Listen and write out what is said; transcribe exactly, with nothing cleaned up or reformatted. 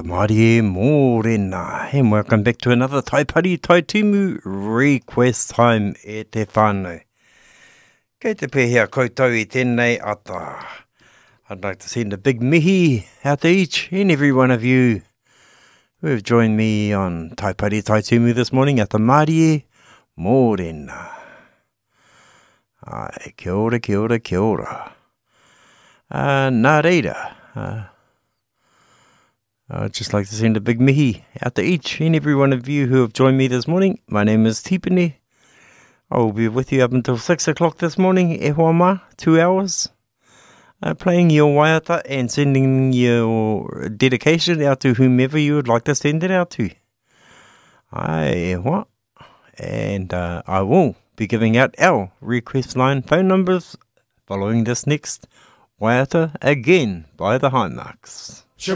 Ata Māori e mōrena, and welcome back to another Taipari Taitumu request time e te whānau. Kei te pēhea koutou I tēnei ata. I'd like to send a big mihi out to each and every one of you who have joined me on Taipari Taitumu this morning. Ata Māori e mōrena. Ai, kia ora, kia ora, kia ora. Uh, nā reira, uh, I'd just like to send a big mihi out to each and every one of you who have joined me this morning. My name is Tipene. I will be with you up until six o'clock this morning, e hoa mā, two hours, uh, playing your waiata and sending your dedication out to whomever you would like to send it out to. Ai, e hoa. And uh, I will be giving out our request line phone numbers following this next waiata again by the High Marks.